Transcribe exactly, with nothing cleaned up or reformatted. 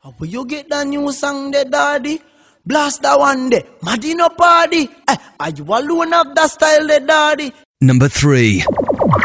How will you get that new song there, daddy? Blast that one day, Madino party. Eh, are you alone of that style there, daddy? Number three.